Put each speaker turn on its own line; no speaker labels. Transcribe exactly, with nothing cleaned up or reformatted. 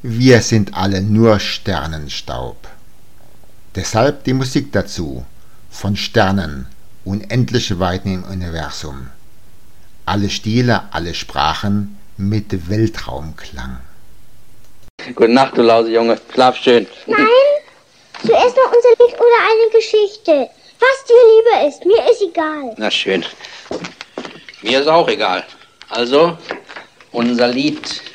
Wir sind alle nur Sternenstaub. Deshalb die Musik dazu, von Sternen, unendliche Weiten im Universum. Alle Stile, alle Sprachen mit Weltraumklang.
Gute Nacht, du Lausejunge. Schlaf schön.
Nein, zuerst noch unser Lied oder eine Geschichte. Was dir lieber ist, mir ist egal.
Na schön. Mir ist auch egal. Also, unser Lied